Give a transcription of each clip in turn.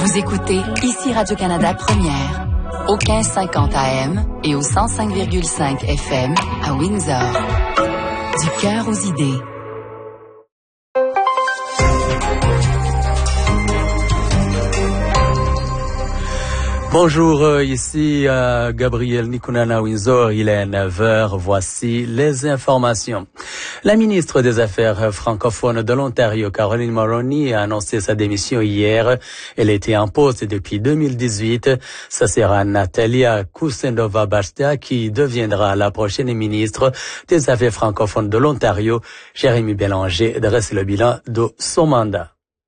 Vous écoutez ici Radio-Canada Première, au 1550 AM et au 105,5 FM à Windsor. Du cœur aux idées. Bonjour, ici Gabriel Nikunana Windsor, il est 9h, voici les informations. La ministre des Affaires francophones de l'Ontario, Caroline Mulroney, a annoncé sa démission hier. Elle était en poste depuis 2018. Ça sera Natalia Kusendova-Bastia qui deviendra la prochaine ministre des Affaires francophones de l'Ontario. Jérémy Bélanger dresse le bilan de son mandat.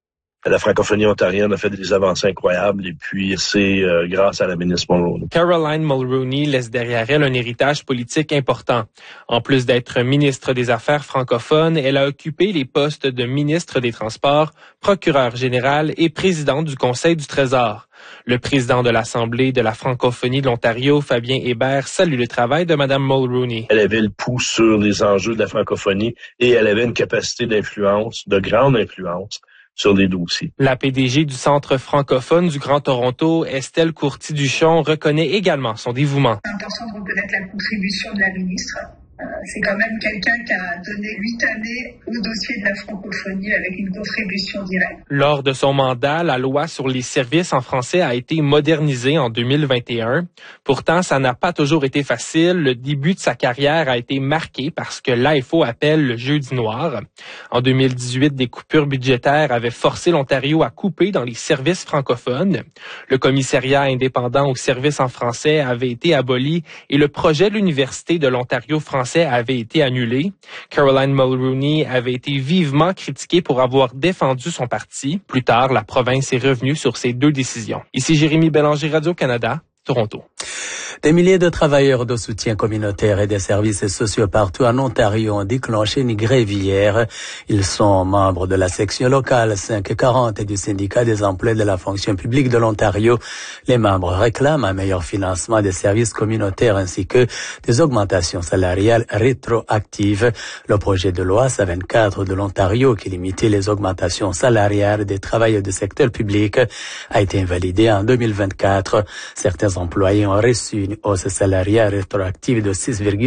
La francophonie ontarienne a fait des avancées incroyables et puis c'est grâce à la ministre Mulroney. Caroline Mulroney laisse derrière elle un héritage politique important. En plus d'être ministre des Affaires francophones, elle a occupé les postes de ministre des Transports, procureur général et président du Conseil du Trésor. Le président de l'Assemblée de la francophonie de l'Ontario, Fabien Hébert, salue le travail de Mme Mulroney. Elle avait le pouls sur les enjeux de la francophonie et elle avait une capacité d'influence, de grande influence, sur des dossiers. La PDG du Centre francophone du Grand Toronto, Estelle Courty-Duchon, reconnaît également son dévouement. C'est important de reconnaître la contribution de la ministre. C'est quand même quelqu'un qui a donné 8 années au dossier de la francophonie avec une contribution directe. Lors de son mandat, la loi sur les services en français a été modernisée en 2021. Pourtant, ça n'a pas toujours été facile. Le début de sa carrière a été marqué par ce que l'AFO appelle le jeudi noir. En 2018, des coupures budgétaires avaient forcé l'Ontario à couper dans les services francophones. Le commissariat indépendant aux services en français avait été aboli et le projet de l'Université de l'Ontario français avait été annulé. Caroline Mulroney avait été vivement critiquée pour avoir défendu son parti. Plus tard, la province est revenue sur ces deux décisions. Ici Jérémy Bélanger, Radio-Canada, Toronto. Des milliers de travailleurs de soutien communautaire et des services sociaux partout en Ontario ont déclenché une grève hier. Ils sont membres de la section locale 540 et du syndicat des employés de la fonction publique de l'Ontario. Les membres réclament un meilleur financement des services communautaires ainsi que des augmentations salariales rétroactives. Le projet de loi 24 de l'Ontario qui limitait les augmentations salariales des travailleurs du secteur public a été invalidé en 2024. Certains employés ont reçu une hausse salariale rétroactive de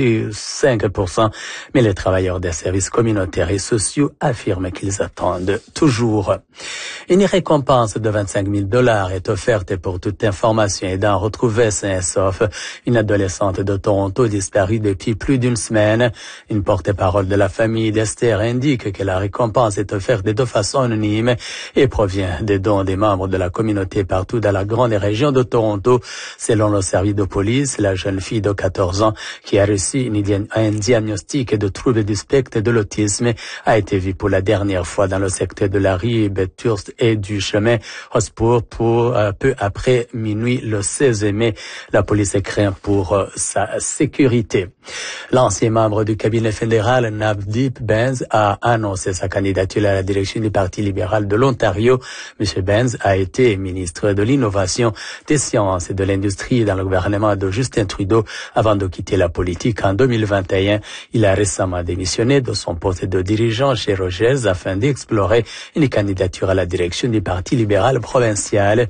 6,5%, mais les travailleurs des services communautaires et sociaux affirment qu'ils attendent toujours. Une récompense de $25,000 est offerte pour toute information aidant à retrouver sain et sauf une adolescente de Toronto disparue depuis plus d'une semaine. Une porte-parole de la famille d'Esther indique que la récompense est offerte de façon anonyme et provient des dons des membres de la communauté partout dans la grande région de Toronto. Selon le service de police, la jeune fille de 14 ans qui a reçu un diagnostic de trouble du spectre de l'autisme a été vue pour la dernière fois dans le secteur de la rue Bathurst et du chemin Hotspur peu après minuit le 16 mai. La police craint pour sa sécurité. L'ancien membre du cabinet fédéral Navdeep Bains a annoncé sa candidature à la direction du Parti libéral de l'Ontario. M. Bains a été ministre de l'Innovation, des Sciences et de l'Industrie dans le gouvernement de Justin Trudeau avant de quitter la politique en 2021. Il a récemment démissionné de son poste de dirigeant chez Rogers afin d'explorer une candidature à la direction du Parti libéral provincial.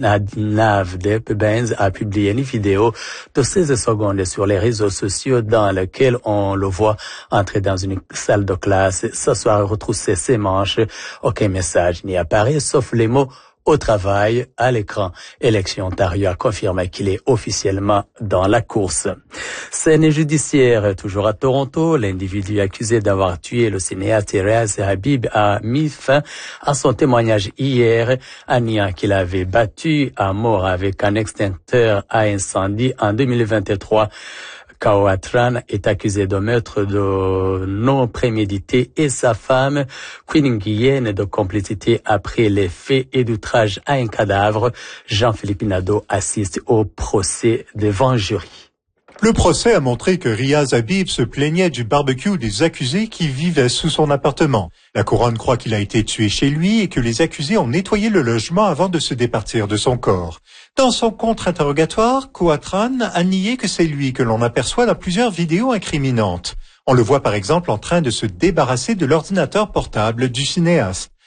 Navdeep Bains a publié une vidéo de 16 secondes sur les réseaux sociaux dans laquelle on le voit entrer dans une salle de classe, s'asseoir, retrousser ses manches. Aucun message n'y apparaît sauf les mots au travail à l'écran. Élection Ontario a confirmé qu'il est officiellement dans la course. Scène judiciaire toujours à Toronto. L'individu accusé d'avoir tué le cinéaste Riaz Habib a mis fin à son témoignage hier, niant qu'il avait battu à mort avec un extincteur à incendie en 2023. Kawatran est accusé de meurtre de non prémédité et sa femme, Queen Nguyen, de complicité après les faits et d'outrage à un cadavre. Jean-Philippe Nadeau assiste au procès devant jury. Le procès a montré que Riaz Habib se plaignait du barbecue des accusés qui vivaient sous son appartement. La couronne croit qu'il a été tué chez lui et que les accusés ont nettoyé le logement avant de se départir de son corps. Dans son contre-interrogatoire, Kawatran a nié que c'est lui que l'on aperçoit dans plusieurs vidéos incriminantes. On le voit par exemple en train de se débarrasser de l'ordinateur portable du cinéaste.